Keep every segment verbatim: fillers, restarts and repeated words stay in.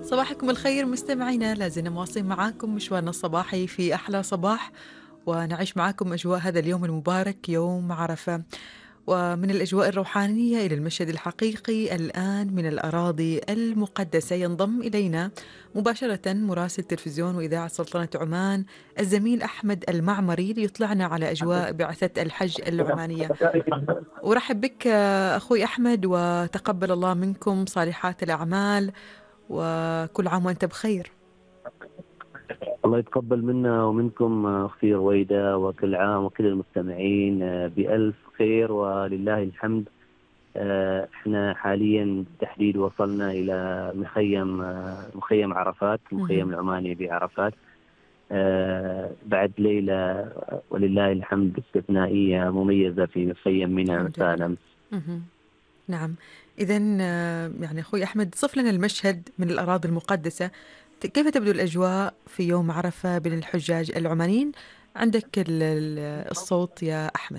صباحكم الخير مستمعينا، لازلنا مواصلين معاكم مشوارنا الصباحي في أحلى صباح، ونعيش معاكم أجواء هذا اليوم المبارك يوم عرفة. ومن الأجواء الروحانية إلى المشهد الحقيقي الآن من الأراضي المقدسة ينضم إلينا مباشرة مراسل تلفزيون وإذاعة سلطنة عمان الزميل أحمد المعمري ليطلعنا على أجواء بعثة الحج العمانية. أرحب بك أخوي أحمد، وتقبل الله منكم صالحات الأعمال، وكل عام وأنت بخير. الله يتقبل منا ومنكم أختي رويدة، وكل عام وكل المستمعين بألف خير ولله الحمد. احنا حاليا بالتحديد وصلنا إلى مخيم مخيم عرفات، مخيم العماني بعرفات بعد ليلة ولله الحمد استثنائية مميزة في مخيم منى مساء أمس. نعم، إذن يعني أخوي أحمد صف لنا المشهد من الأراضي المقدسة، كيف تبدو الأجواء في يوم عرفة بين الحجاج العمانيين؟ عندك الصوت يا أحمد.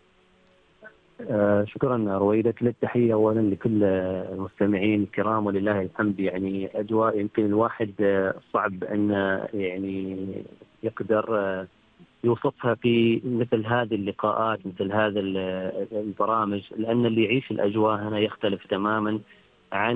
آه شكرا رويدة، كل التحية أولا لكل المستمعين الكرام ولله الحمد. يعني أجواء يمكن الواحد صعب أن يعني يقدر يوصفها في مثل هذه اللقاءات، مثل هذا البرامج، لأن اللي يعيش الأجواء هنا يختلف تماما عن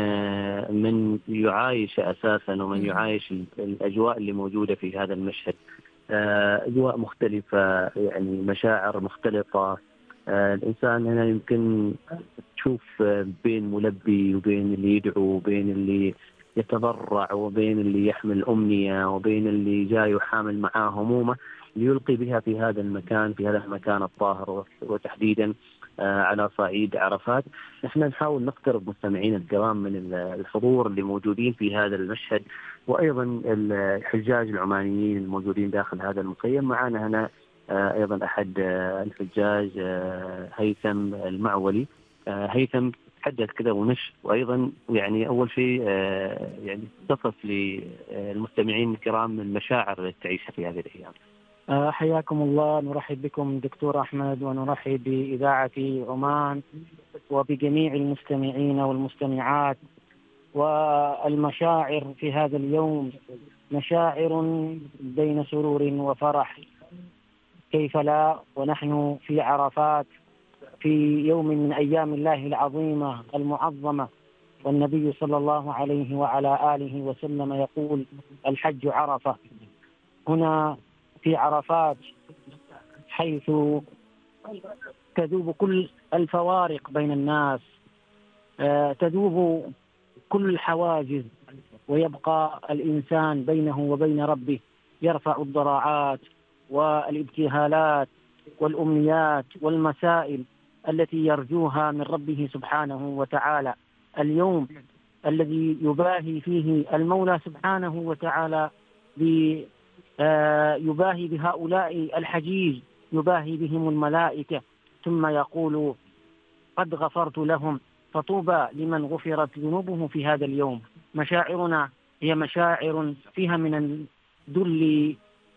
من يعايش أساسا ومن يعايش الأجواء اللي موجودة في هذا المشهد. أجواء مختلفة، يعني مشاعر مختلفة. الإنسان هنا يمكن تشوف بين ملبي وبين اللي يدعو وبين اللي يتضرع وبين اللي يحمل أمنية وبين اللي جاي وحامل معاه همومه ليلقي بها في هذا المكان، في هذا المكان الطاهر، وتحديدا على صعيد عرفات. نحن نحاول نقترب مستمعين الكرام من الحضور اللي موجودين في هذا المشهد، وأيضا الحجاج العمانيين الموجودين داخل هذا المخيم. معنا هنا أيضا أحد الحجاج هيثم المعولي. هيثم تحدث كذا ونش، وأيضا يعني أول شيء يعني تصف للمستمعين الكرام من المشاعر اللي تعيشها في هذه الأيام. حياكم الله، نرحب بكم دكتور أحمد، ونرحب بإذاعة عمان وبجميع المستمعين والمستمعات. والمشاعر في هذا اليوم مشاعر بين سرور وفرح، كيف لا، ونحن في عرفات في يوم من أيام الله العظيمة المعظمة. والنبي صلى الله عليه وعلى آله وسلم يقول: الحج عرفة. هنا في عرفات حيث تذوب كل الفوارق بين الناس، تذوب كل الحواجز، ويبقى الإنسان بينه وبين ربه يرفع الضراعات والابتهالات والأمنيات والمسائل التي يرجوها من ربه سبحانه وتعالى. اليوم الذي يباهي فيه المولى سبحانه وتعالى يباهي بهؤلاء الحجيج، يباهي بهم الملائكة، ثم يقول: قد غفرت لهم. فطوبى لمن غفرت ذنوبه في هذا اليوم. مشاعرنا هي مشاعر فيها من الذل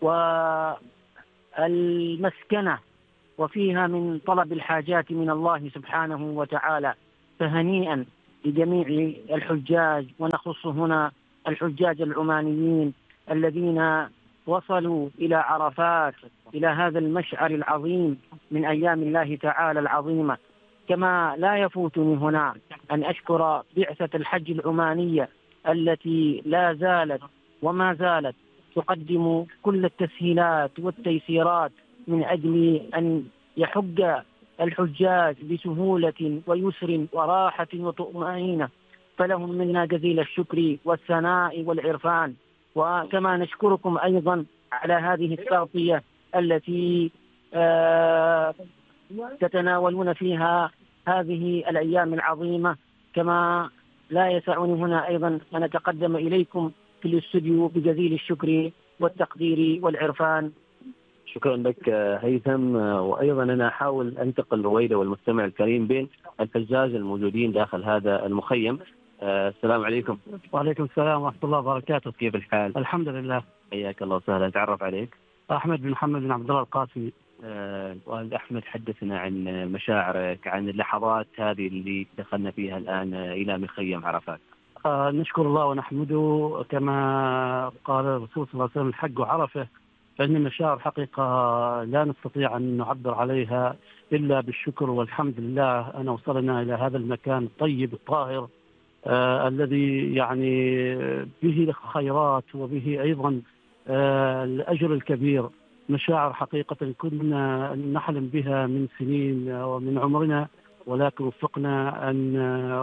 والمسكنة، وفيها من طلب الحاجات من الله سبحانه وتعالى. فهنيئا لجميع الحجاج، ونخص هنا الحجاج العمانيين الذين وصلوا إلى عرفات، إلى هذا المشعر العظيم من أيام الله تعالى العظيمة. كما لا يفوتني هنا أن أشكر بعثة الحج العمانية التي لا زالت وما زالت تقدم كل التسهيلات والتيسيرات من أجل أن يحج الحجاج بسهولة ويسر وراحة وطمأنينة. فلهم منا جزيل الشكر والثناء والعرفان. وكما نشكركم أيضا على هذه التغطية التي آه تتناولون فيها هذه الأيام العظيمة. كما لا يسعني هنا أيضا أن أتقدم إليكم في الاستوديو بجزيل الشكر والتقدير والعرفان. شكرا لك هيثم. وأيضا أنا أحاول أنتقل رويدة والمستمع الكريم بين الحجاج الموجودين داخل هذا المخيم. السلام عليكم. وعليكم السلام ورحمة الله وبركاته. كيف الحال؟ الحمد لله. حياك الله وسهلا. تعرف عليك؟ أحمد بن محمد بن عبد الله القاسمي. أه والد أحمد، حدثنا عن مشاعرك، عن اللحظات هذه اللي دخلنا فيها الآن إلى مخيم عرفات. آه نشكر الله ونحمده كما قال الرسول صلى الله عليه وسلم: الحق عرفه. فإن المشاعر حقيقة لا نستطيع أن نعبر عليها إلا بالشكر والحمد لله أن وصلنا إلى هذا المكان الطيب الطاهر آه الذي يعني به الخيرات وبه أيضا آه الأجر الكبير. مشاعر حقيقة كنا نحلم بها من سنين ومن عمرنا، ولكن وفقنا أن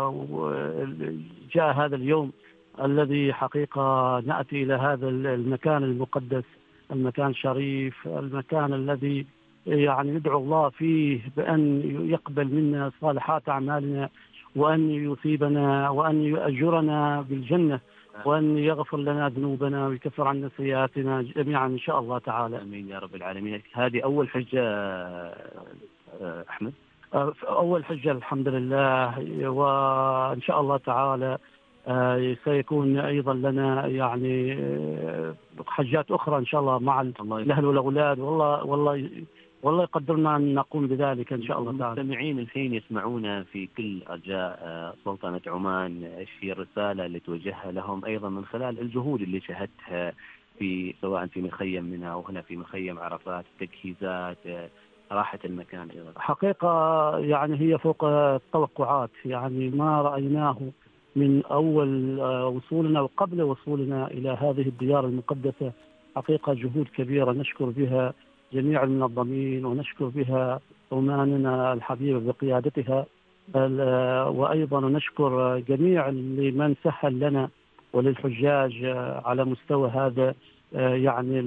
جاء هذا اليوم الذي حقيقة نأتي إلى هذا المكان المقدس، المكان الشريف، المكان الذي يعني ندعو الله فيه بأن يقبل منا صالحات أعمالنا، وأن يثيبنا، وأن يؤجرنا بالجنة، وأن يغفر لنا ذنوبنا ويكفر عنا سيئاتنا جميعا إن شاء الله تعالى. آمين يا رب العالمين. هذه أول حجة أحمد؟ أول حجة الحمد لله، وإن شاء الله تعالى سيكون أيضا لنا يعني حجات أخرى إن شاء الله مع الأهل والأولاد، والله والله والله يقدرنا أن نقوم بذلك إن شاء الله تعالى. المستمعين الحين يسمعونا في كل أرجاء سلطنة عمان، إيش هي الرسالة اللي توجهها لهم أيضا من خلال الجهود اللي شهدتها في سواء في مخيم منى أو هنا في مخيم عرفات، تجهيزات، راحة المكان أيضا؟ حقيقة يعني هي فوق التوقعات، يعني ما رأيناه من أول وصولنا وقبل وصولنا إلى هذه الديار المقدسة. حقيقة جهود كبيرة نشكر بها جميع المنظمين، ونشكر بها روماننا الحبيبة بقيادتها، وأيضا نشكر جميع من سهل لنا وللحجاج على مستوى هذا يعني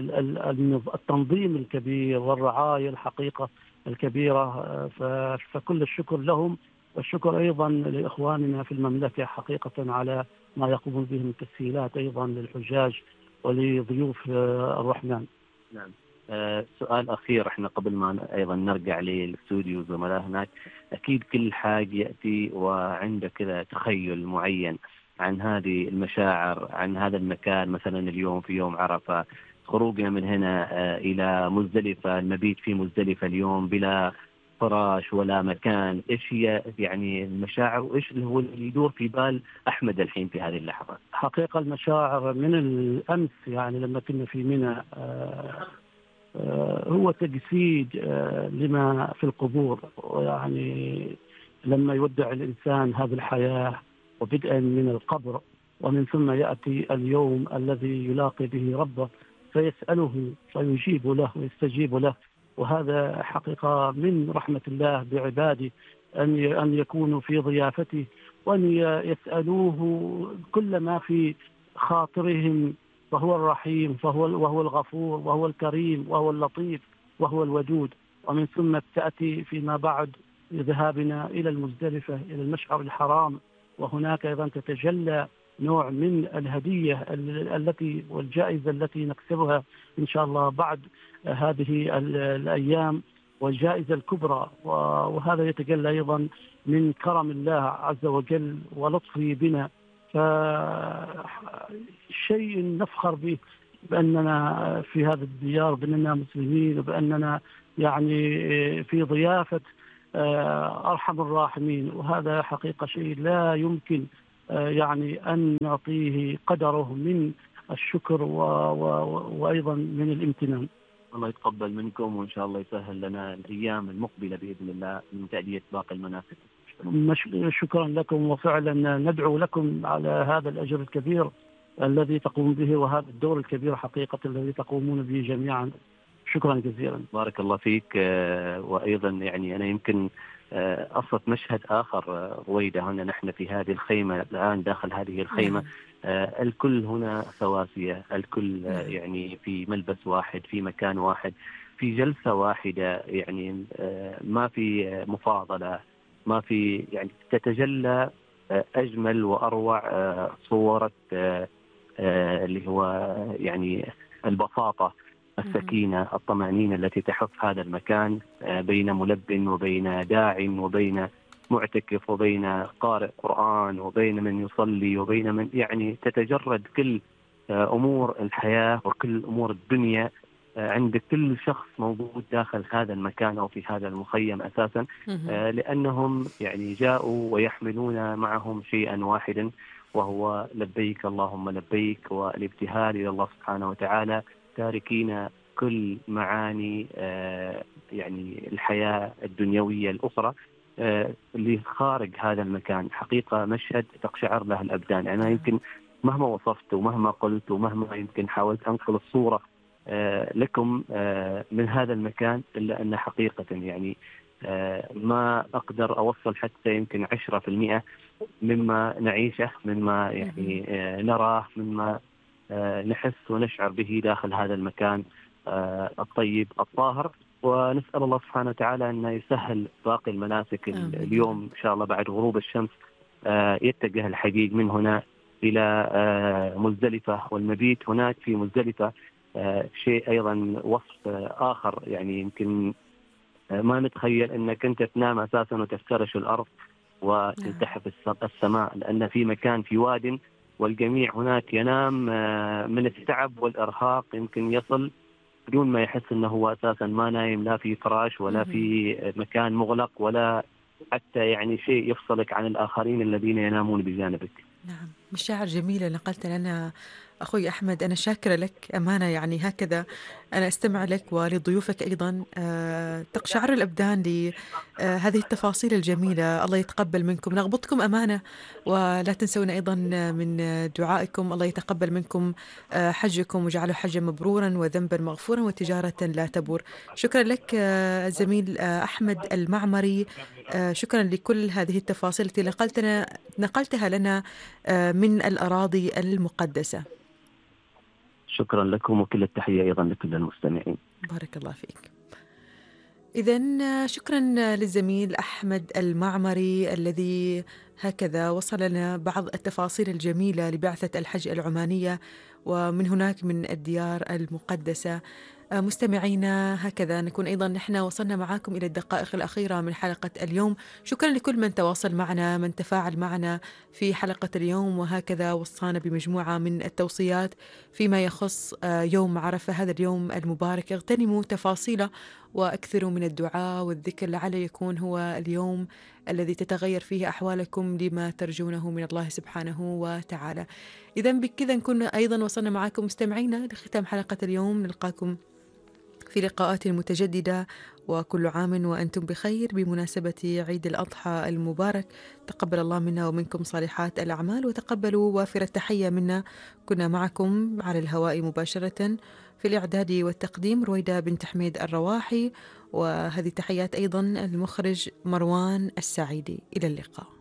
التنظيم الكبير والرعاية الحقيقة الكبيرة. فكل الشكر لهم، والشكر أيضا لإخواننا في المملكة حقيقة على ما يقومون به من تسهيلات أيضا للحجاج ولضيوف الرحمن. نعم. آه سؤال أخير احنا قبل ما أيضا نرجع للاستوديو زملاء هناك. أكيد كل حاج يأتي وعنده كذا تخيل معين عن هذه المشاعر، عن هذا المكان. مثلا اليوم في يوم عرفة، خروجنا من هنا آه إلى مزدلفة، المبيت في مزدلفة اليوم بلا فراش ولا مكان. إيش هي يعني المشاعر، وإيش اللي هو اللي يدور في بال أحمد الحين في هذه اللحظة؟ حقيقة المشاعر من الأمس يعني لما كنا في منى آه آه هو تجسيد آه لما في القبور، يعني لما يودع الإنسان هذه الحياة وبدءا من القبر، ومن ثم يأتي اليوم الذي يلاقي به ربه فيسأله فيجيب له ويستجيب له. وهذا حقيقة من رحمة الله بعباده أن أن يكونوا في ضيافته، وأن يسألوه كل ما في خاطرهم، فهو الرحيم، فهو وهو الغفور، وهو الكريم، وهو اللطيف، وهو الودود. ومن ثم تأتي فيما بعد ذهابنا إلى المزدلفة، إلى المشعر الحرام، وهناك أيضا تتجلى نوع من الهدية التي والجائزة التي نكسبها إن شاء الله بعد هذه الأيام، والجائزة الكبرى. وهذا يتجلى أيضا من كرم الله عز وجل ولطفه بنا، فشيء نفخر به بأننا في هذا الديار، بأننا مسلمين، وبأننا يعني في ضيافة أرحم الراحمين. وهذا حقيقة شيء لا يمكن يعني أن نعطيه قدره من الشكر و... و... وأيضا من الامتنان. الله يتقبل منكم، وإن شاء الله يسهل لنا الأيام المقبلة بإذن الله من تأدية باقي المناسك. مش... شكرا لكم، وفعلا ندعو لكم على هذا الأجر الكبير الذي تقوم به، وهذا الدور الكبير حقيقة الذي تقومون به جميعا. شكرا جزيلا. بارك الله فيك. وأيضا يعني أنا يمكن أصلت مشهد آخر رويدة هنا، نحن في هذه الخيمة الآن داخل هذه الخيمة، الكل هنا سواسية، الكل يعني في ملبس واحد، في مكان واحد، في جلسة واحدة، يعني ما في مفاضلة، ما في يعني تتجلى أجمل وأروع صورة اللي هو يعني البساطة، السكينة، الطمأنينة التي تحف هذا المكان بين ملب وبين داع وبين معتكف وبين قارئ قرآن وبين من يصلي وبين من يعني تتجرد كل أمور الحياة وكل أمور الدنيا عند كل شخص موجود داخل هذا المكان أو في هذا المخيم أساسا، لأنهم يعني جاءوا ويحملون معهم شيئا واحدا، وهو لبيك اللهم لبيك، والابتهال إلى الله سبحانه وتعالى، تاركين كل معاني يعني الحياة الدنيوية الأخرى اللي خارج هذا المكان. حقيقة مشهد تقشعر له الأبدان. أنا يمكن مهما وصفت ومهما قلت ومهما يمكن حاولت أنقل الصورة لكم من هذا المكان، إلا أن حقيقة يعني ما أقدر أوصل حتى يمكن عشرة في المئة مما نعيشه، مما يعني نراه، مما نحس ونشعر به داخل هذا المكان الطيب الطاهر. ونسأل الله سبحانه وتعالى أن يسهل باقي المناسك. اليوم إن شاء الله بعد غروب الشمس يتجه الحجيج من هنا إلى مزدلفة، والمبيت هناك في مزدلفة شيء أيضا وصف آخر، يعني يمكن ما نتخيل أنك أنت تنام أساسا وتفترش الأرض وتلتحف السماء، لأن في مكان في واد والجميع هناك ينام من التعب والإرهاق، يمكن يصل بدون ما يحس أنه هو أساسا ما نايم، لا في فراش ولا في مكان مغلق ولا حتى يعني شيء يفصلك عن الآخرين الذين ينامون بجانبك. نعم، مشاعر جميلة نقلت لنا أخوي أحمد، أنا شاكرة لك أمانة. يعني هكذا أنا أستمع لك ولضيوفك أيضا، تقشعر الأبدان لهذه التفاصيل الجميلة. الله يتقبل منكم، نغبطكم أمانة، ولا تنسون أيضا من دعائكم. الله يتقبل منكم حجكم وجعله حجا مبرورا وذنبا مغفورا وتجارة لا تبور. شكرا لك الزميل أحمد المعمري، شكرا لكل هذه التفاصيل التي نقلتنا نقلتها لنا من الأراضي المقدسة. شكرا لكم، وكل التحية أيضا لكل المستمعين. بارك الله فيك. إذن شكرا للزميل أحمد المعمري الذي هكذا وصل لنا بعض التفاصيل الجميلة لبعثة الحج العمانية ومن هناك من الديار المقدسة. مستمعينا، هكذا نكون أيضا نحن وصلنا معاكم إلى الدقائق الأخيرة من حلقة اليوم. شكرا لكل من تواصل معنا، من تفاعل معنا في حلقة اليوم، وهكذا وصانا بمجموعة من التوصيات فيما يخص يوم عرفة، هذا اليوم المبارك. اغتنموا تفاصيله وأكثروا من الدعاء والذكر، لعل يكون هو اليوم الذي تتغير فيه أحوالكم لما ترجونه من الله سبحانه وتعالى. إذا بكذا نكون أيضا وصلنا معكم مستمعينا لختام حلقة اليوم. نلقاكم في لقاءات متجددة، وكل عام وأنتم بخير بمناسبة عيد الأضحى المبارك. تقبل الله منا ومنكم صالحات الأعمال، وتقبلوا وافر التحية منا. كنا معكم على الهواء مباشرة في الإعداد والتقديم رويدة بنت حميد الرواحي، وهذه تحيات أيضا المخرج مروان السعيدي. إلى اللقاء.